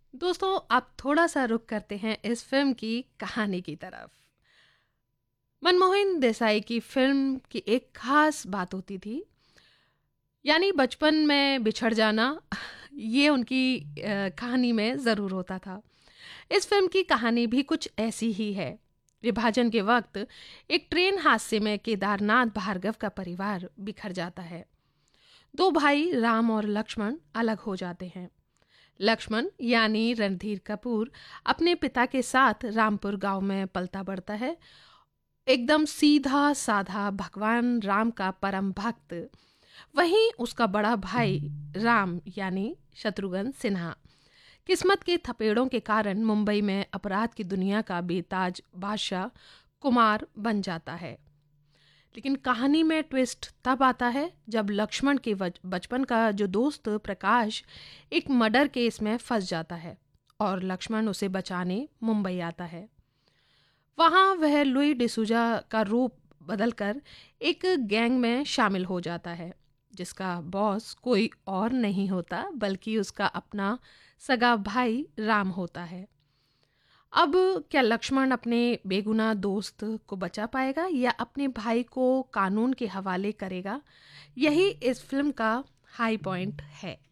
दोस्तों, आप थोड़ा सा रुक करते हैं इस फिल्म की कहानी की तरफ। मनमोहन देसाई की फिल्म की एक खास बात होती थी, यानी बचपन में बिछड़ जाना। ये उनकी कहानी में ज़रूर होता था। इस फिल्म की कहानी भी कुछ ऐसी ही है। विभाजन के वक्त एक ट्रेन हादसे में केदारनाथ भार्गव का परिवार बिखर जाता है। दो भाई राम और लक्ष्मण अलग हो जाते हैं। लक्ष्मण यानी रणधीर कपूर अपने पिता के साथ रामपुर गांव में पलता बढ़ता है, एकदम सीधा साधा भगवान राम का परम भक्त। वहीं उसका बड़ा भाई राम यानी शत्रुघ्न सिन्हा किस्मत के थपेड़ों के कारण मुंबई में अपराध की दुनिया का बेताज बादशाह कुमार बन जाता है। लेकिन कहानी में ट्विस्ट तब आता है जब लक्ष्मण के बचपन का जो दोस्त प्रकाश एक मर्डर केस में फंस जाता है और लक्ष्मण उसे बचाने मुंबई आता है। वहाँ वह लुई डिसूजा का रूप बदलकर एक गैंग में शामिल हो जाता है, जिसका बॉस कोई और नहीं होता बल्कि उसका अपना सगा भाई राम होता है। अब क्या लक्ष्मण अपने बेगुनाह दोस्त को बचा पाएगा या अपने भाई को कानून के हवाले करेगा? यही इस फिल्म का हाई पॉइंट है।